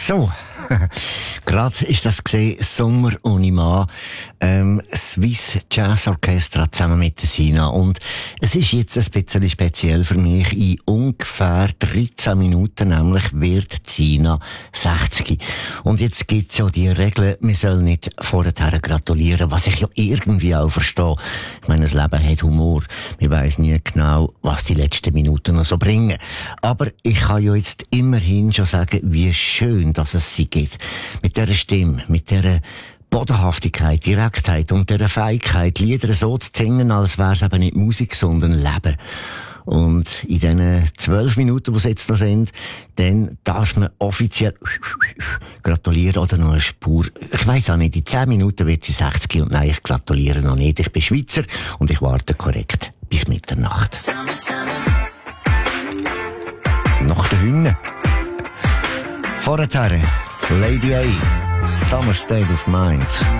So, gerade ist das gesehen, Sommer ohne Mann, Swiss Jazz Orchestra zusammen mit der Sina. Und es ist jetzt ein bisschen speziell für mich. In ungefähr 13 Minuten nämlich wird Sina 60. Und jetzt gibt's ja die Regel, man soll nicht vorher gratulieren, was ich ja irgendwie auch verstehe. Ich meine, das Leben hat Humor. Man weiss nie genau, was die letzten Minuten noch so bringen. Aber ich kann ja jetzt immerhin schon sagen, wie schön, dass es sie gibt. Mit dieser Stimme, mit dieser Bodenhaftigkeit, Direktheit und dieser Fähigkeit, Lieder so zu singen, als wäre es eben nicht Musik, sondern Leben. Und in diesen 12 Minuten, die es jetzt noch sind, dann darf man offiziell gratulieren oder noch eine Spur. Ich weiss auch nicht, in 10 Minuten wird sie 60 und nein, ich gratuliere noch nicht. Ich bin Schweizer und ich warte korrekt bis Mitternacht. Noch der Hymne. Vorher Lady A, Summer State of Mind.